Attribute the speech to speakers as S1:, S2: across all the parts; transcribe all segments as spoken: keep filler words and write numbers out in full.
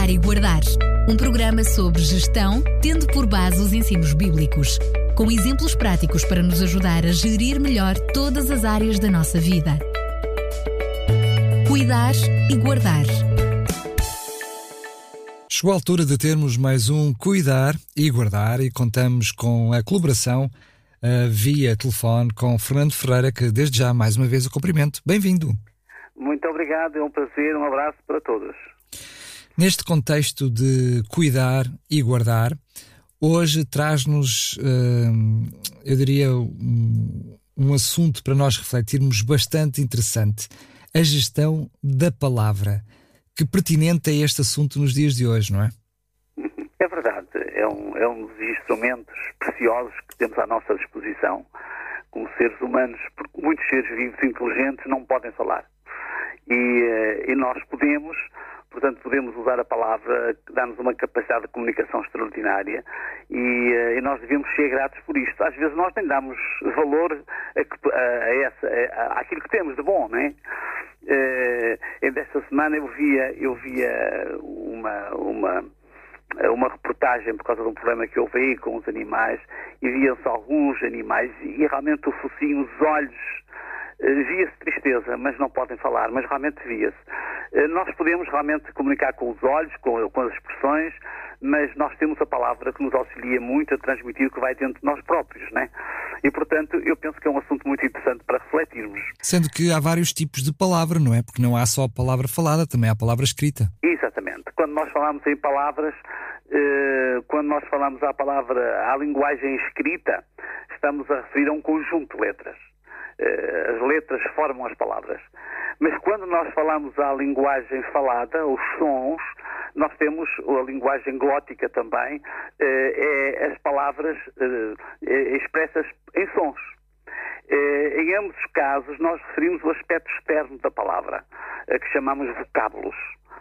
S1: Cuidar e Guardar, um programa sobre gestão, tendo por base os ensinos bíblicos, com exemplos práticos para nos ajudar a gerir melhor todas as áreas da nossa vida. Cuidar e Guardar.
S2: Chegou a altura de termos mais um Cuidar e Guardar e contamos com a colaboração uh, via telefone com Fernando Ferreira, que desde já mais uma vez o cumprimento. Bem-vindo.
S3: Muito obrigado, é um prazer, um abraço para todos.
S2: Neste contexto de cuidar e guardar, hoje traz-nos, uh, eu diria, um, um assunto para nós refletirmos bastante interessante, a gestão da palavra. Que pertinente é este assunto nos dias de hoje, não é?
S3: É verdade, é um, é um dos instrumentos preciosos que temos à nossa disposição como seres humanos, porque muitos seres vivos inteligentes não podem falar. E, e nós podemos, portanto, podemos usar a palavra que dá-nos uma capacidade de comunicação extraordinária e, e nós devemos ser gratos por isto. Às vezes nós nem damos valor a, a, a essa, a, àquilo que temos de bom, não é? Uh, desta semana eu via, eu via uma, uma, uma reportagem por causa de um problema que houve aí com os animais e viam-se alguns animais e realmente o focinho, os olhos, uh, via-se tristeza, mas não podem falar, mas realmente via-se. Uh, nós podemos realmente comunicar com os olhos, com, com as expressões, mas nós temos a palavra que nos auxilia muito a transmitir o que vai dentro de nós próprios, não é? E, portanto, eu penso que é um assunto muito interessante para refletirmos.
S2: Sendo que há vários tipos de palavra, não é? Porque não há só a palavra falada, também há a palavra escrita.
S3: Exatamente. Quando nós falamos em palavras, eh, quando nós falamos à palavra, à linguagem escrita, estamos a referir a um conjunto de letras. Eh, as letras formam as palavras. Mas quando nós falamos à linguagem falada, os sons, nós temos a linguagem glótica também, eh, é as palavras eh, expressas em sons. Eh, em ambos os casos, nós referimos o aspecto externo da palavra, eh, que chamamos vocábulos.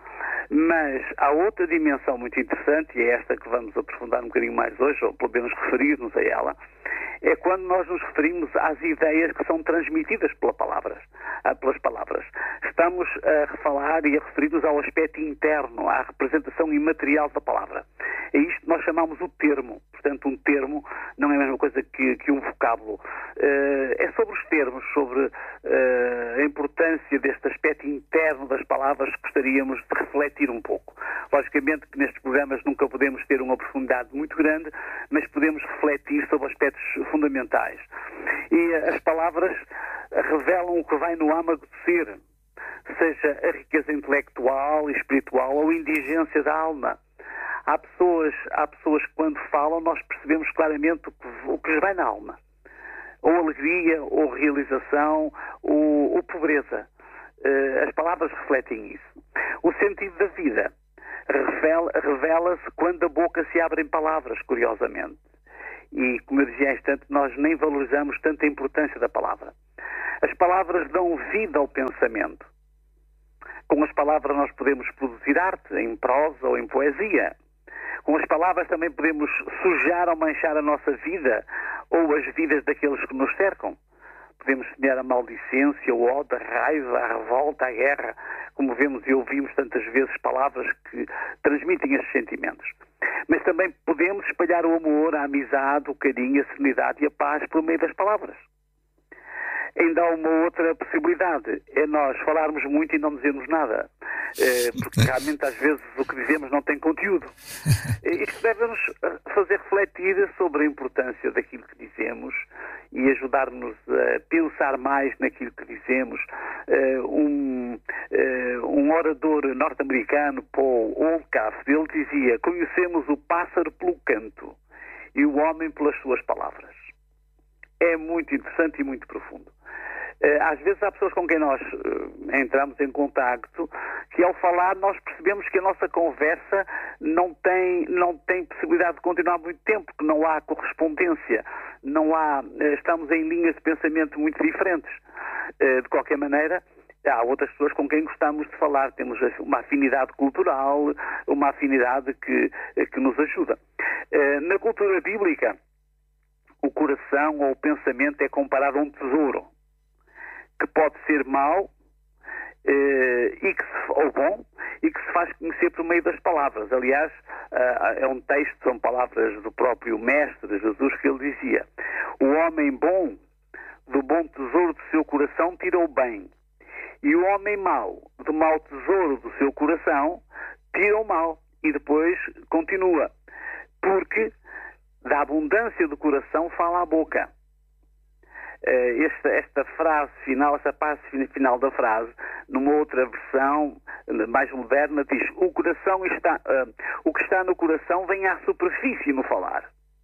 S3: Mas há outra dimensão muito interessante, e é esta que vamos aprofundar um bocadinho mais hoje, ou pelo menos referir-nos a ela, é quando nós nos referimos às ideias que são transmitidas pela palavras, pelas palavras. Estamos a falar e a referir-nos ao aspecto interno, à representação imaterial da palavra. É isto que nós chamamos o termo. Portanto, um termo não é a mesma coisa que, que um vocábulo. Uh, é sobre os termos, sobre uh, a importância deste aspecto interno das palavras que gostaríamos de refletir um pouco. Logicamente que nestes programas nunca podemos ter uma profundidade muito grande, mas podemos refletir sobre aspectos fundamentais. E as palavras revelam o que vai no âmago do ser, seja a riqueza intelectual e espiritual ou a indigência da alma. Há pessoas, há pessoas que quando falam nós percebemos claramente o que, o que lhes vai na alma. Ou alegria, ou realização, ou, ou pobreza. Uh, as palavras refletem isso. O sentido da vida revela, revela-se quando a boca se abre em palavras, curiosamente. E, como eu dizia há instante, nós nem valorizamos tanto a importância da palavra. As palavras dão vida ao pensamento. Com as palavras nós podemos produzir arte, em prosa ou em poesia. Com as palavras também podemos sujar ou manchar a nossa vida ou as vidas daqueles que nos cercam. Podemos semear a maldicência, o ódio, a raiva, a revolta, a guerra, como vemos e ouvimos tantas vezes palavras que transmitem esses sentimentos. Mas também podemos espalhar o amor, a amizade, o carinho, a serenidade e a paz por meio das palavras. Ainda há uma outra possibilidade, é nós falarmos muito e não dizermos nada, porque realmente às vezes o que dizemos não tem conteúdo. Isto deve-nos fazer refletir sobre a importância daquilo que dizemos e ajudar-nos a pensar mais naquilo que dizemos. Um, um orador norte-americano, Paul Olcott, ele dizia: conhecemos o pássaro pelo canto e o homem pelas suas palavras. É muito interessante e muito profundo. Às vezes há pessoas com quem nós uh, entramos em contacto que ao falar nós percebemos que a nossa conversa não tem, não tem possibilidade de continuar muito tempo, que não há correspondência, não há, uh, estamos em linhas de pensamento muito diferentes. Uh, de qualquer maneira, há outras pessoas com quem gostamos de falar, temos uma afinidade cultural, uma afinidade que, que nos ajuda. Uh, na cultura bíblica, o coração ou o pensamento é comparado a um tesouro que pode ser mau eh, e que se, ou bom e que se faz conhecer por meio das palavras. Aliás, é um texto, são palavras do próprio Mestre Jesus, que ele dizia: o homem bom, do bom tesouro do seu coração, tira o bem. E o homem mau, do mau tesouro do seu coração, tira o mal. E depois continua: porque da abundância do coração fala a boca. Esta, esta frase final, esta parte final da frase, numa outra versão mais moderna, diz: o coração está, uh, o que está no coração vem à superfície no falar.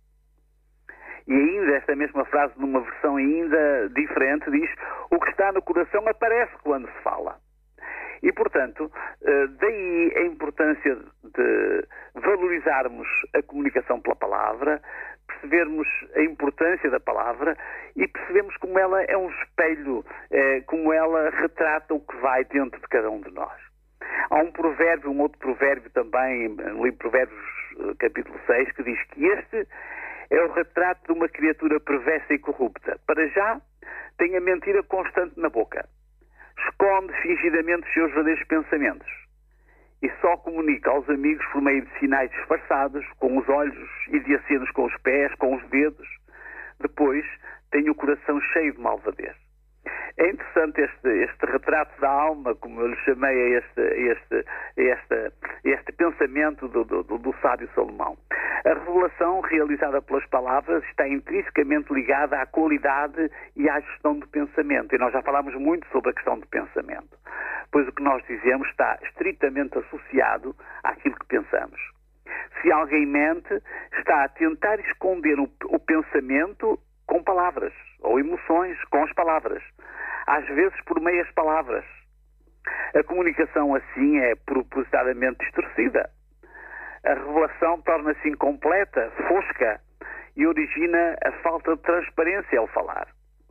S3: E ainda esta mesma frase, numa versão ainda diferente, diz: o que está no coração aparece quando se fala. E, portanto, daí a importância de valorizarmos a comunicação pela palavra, percebermos a importância da palavra e percebemos como ela é um espelho, como ela retrata o que vai dentro de cada um de nós. Há um provérbio, um outro provérbio também, no livro Provérbios, capítulo seis, que diz que este é o retrato de uma criatura perversa e corrupta. Para já, tem a mentira constante na boca. Esconde fingidamente os seus verdadeiros pensamentos e só comunica aos amigos por meio de sinais disfarçados, com os olhos e de acenos com os pés, com os dedos. Depois, tem o coração cheio de malvadez. É interessante este, este retrato da alma, como eu lhe chamei a este, este, este, este pensamento do, do, do sábio Salomão. A revelação realizada pelas palavras está intrinsecamente ligada à qualidade e à gestão do pensamento. E nós já falámos muito sobre a questão do pensamento, pois o que nós dizemos está estritamente associado àquilo que pensamos. Se alguém mente, está a tentar esconder o, o pensamento com palavras, ou emoções com as palavras, às vezes por meias palavras. A comunicação assim é propositadamente distorcida. A revelação torna-se incompleta, fosca e origina a falta de transparência ao falar.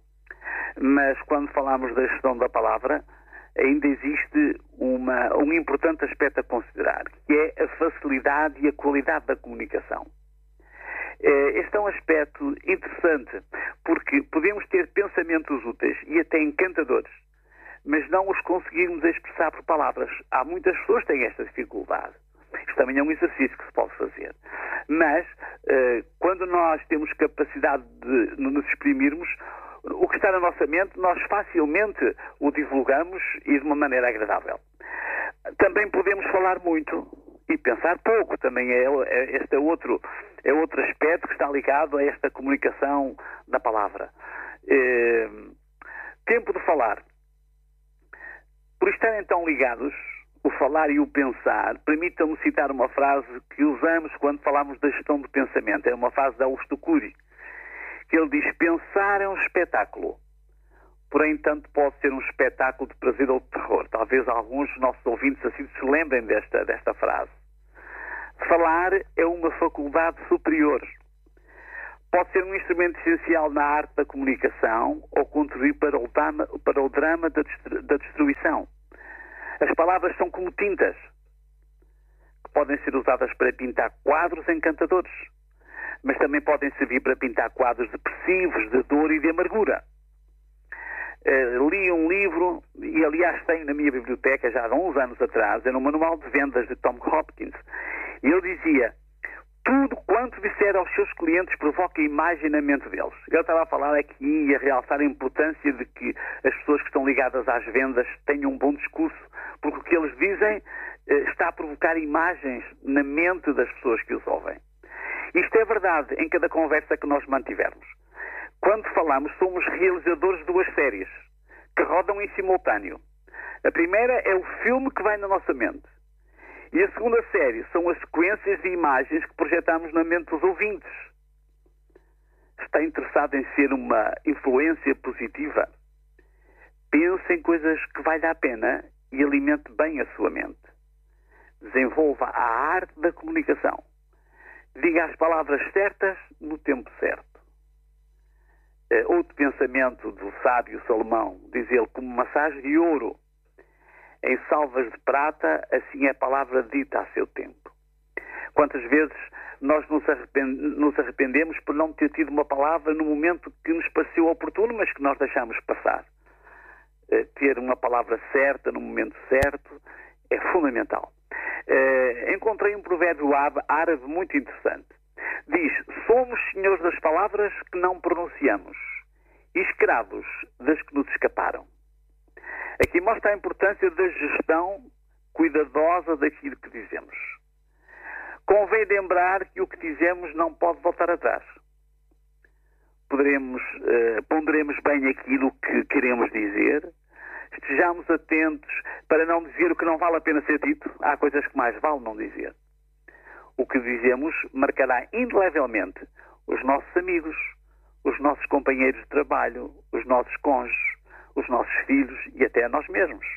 S3: Mas quando falamos da gestão da palavra, ainda existe uma, um importante aspecto a considerar, que é a facilidade e a qualidade da comunicação. Este é um aspecto interessante, porque podemos ter pensamentos úteis e até encantadores, mas não os conseguirmos expressar por palavras. Há muitas pessoas que têm esta dificuldade. Isto também é um exercício que se pode fazer. Mas, quando nós temos capacidade de nos exprimirmos, o que está na nossa mente, nós facilmente o divulgamos e de uma maneira agradável. Também podemos falar muito e pensar pouco. Também é, é, este é outro, é outro aspecto que está ligado a esta comunicação da palavra. É, tempo de falar. Por estarem tão ligados, o falar e o pensar, permitam-me citar uma frase que usamos quando falamos da gestão do pensamento. É uma frase de Augusto Cury, que ele diz: pensar é um espetáculo, porém tanto pode ser um espetáculo de prazer ou de terror. Talvez alguns dos nossos ouvintes assim se lembrem desta, desta frase. Falar é uma faculdade superior. Pode ser um instrumento essencial na arte da comunicação ou contribuir para o drama, para o drama da, destru, da destruição. As palavras são como tintas, que podem ser usadas para pintar quadros encantadores, mas também podem servir para pintar quadros depressivos, de dor e de amargura. Uh, li um livro, e aliás tenho na minha biblioteca já há uns anos atrás, era um manual de vendas de Tom Hopkins, e ele dizia: tudo quanto disser aos seus clientes provoca imagem na mente deles. Ele estava a falar aqui e a realçar a importância de que as pessoas que estão ligadas às vendas tenham um bom discurso, porque o que eles dizem uh, está a provocar imagens na mente das pessoas que os ouvem. Isto é verdade em cada conversa que nós mantivermos. Quando falamos, somos realizadores de duas séries que rodam em simultâneo. A primeira é o filme que vai na nossa mente. E a segunda série são as sequências de imagens que projetamos na mente dos ouvintes. Está interessado em ser uma influência positiva? Pense em coisas que valem a pena e alimente bem a sua mente. Desenvolva a arte da comunicação. Diga as palavras certas no tempo certo. Outro pensamento do sábio Salomão, diz ele: como massagem de ouro em salvas de prata, assim é a palavra dita a seu tempo. Quantas vezes nós nos, arrepend... nos arrependemos por não ter tido uma palavra no momento que nos pareceu oportuno, mas que nós deixamos passar. Ter uma palavra certa no momento certo é fundamental. Uh, encontrei um provérbio árabe muito interessante. Diz: somos senhores das palavras que não pronunciamos e escravos das que nos escaparam. Aqui mostra a importância da gestão cuidadosa daquilo que dizemos. Convém lembrar que o que dizemos não pode voltar atrás. Poderemos, uh, ponderemos bem aquilo que queremos dizer, estejamos atentos para não dizer o que não vale a pena ser dito. Há coisas que mais vale não dizer. O que dizemos marcará indelevelmente os nossos amigos, os nossos companheiros de trabalho, os nossos cônjuges, os nossos filhos e até a nós mesmos.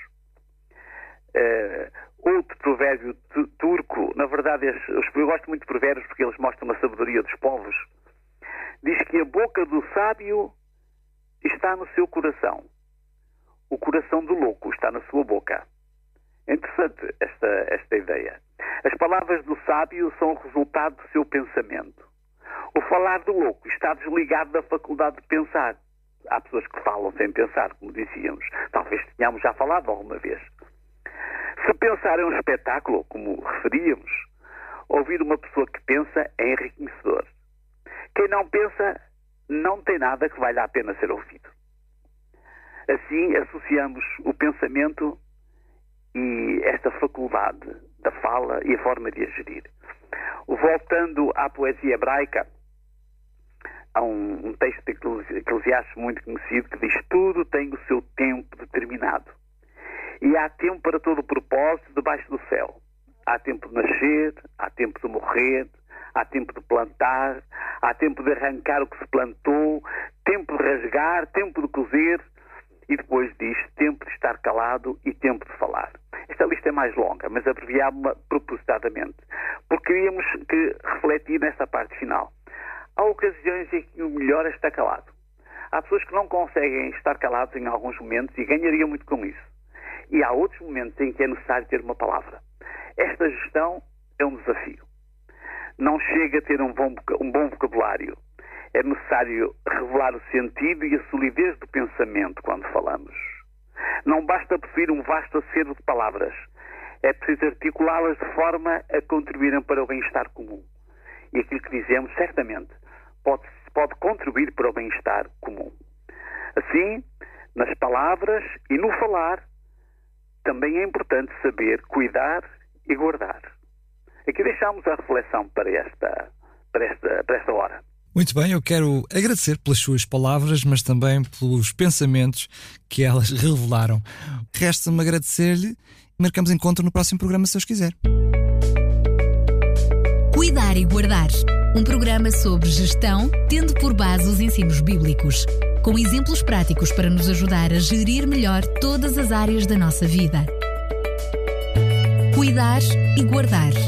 S3: Uh, outro provérbio turco, na verdade, eu gosto muito de provérbios porque eles mostram a sabedoria dos povos, diz que a boca do sábio está no seu coração. O coração do louco está na sua boca. É interessante esta, esta ideia. As palavras do sábio são o resultado do seu pensamento. O falar do louco está desligado da faculdade de pensar. Há pessoas que falam sem pensar, como dizíamos. Talvez tenhamos já falado alguma vez. Se pensar é um espetáculo, como referíamos, ouvir uma pessoa que pensa é enriquecedor. Quem não pensa não tem nada que valha a pena ser ouvido. Assim, associamos o pensamento e esta faculdade da fala e a forma de a gerir. Voltando à poesia hebraica, há um, um texto de Eclesiastes muito conhecido que diz: tudo tem o seu tempo determinado. E há tempo para todo o propósito debaixo do céu. Há tempo de nascer, há tempo de morrer, há tempo de plantar, há tempo de arrancar o que se plantou, tempo de rasgar, tempo de cozer, e depois diz tempo de estar calado e tempo de falar. Esta lista é mais longa, mas abreviámos-la propositadamente, porque queríamos que refletir nesta parte final. Há ocasiões em que o melhor é estar calado. Há pessoas que não conseguem estar calados em alguns momentos e ganhariam muito com isso. E há outros momentos em que é necessário ter uma palavra. Esta gestão é um desafio. Não chega a ter um bom, um bom vocabulário. É necessário revelar o sentido e a solidez do pensamento quando falamos. Não basta possuir um vasto acervo de palavras. É preciso articulá-las de forma a contribuírem para o bem-estar comum. E aquilo que dizemos, certamente, pode, pode contribuir para o bem-estar comum. Assim, nas palavras e no falar, também é importante saber cuidar e guardar. Aqui deixamos a reflexão para esta, para esta, para esta hora.
S2: Muito bem, eu quero agradecer pelas suas palavras, mas também pelos pensamentos que elas revelaram. Resta-me agradecer-lhe e marcamos encontro no próximo programa, se Deus quiser.
S1: Cuidar e Guardar. Um programa sobre gestão, tendo por base os ensinos bíblicos, com exemplos práticos para nos ajudar a gerir melhor todas as áreas da nossa vida. Cuidar e Guardar.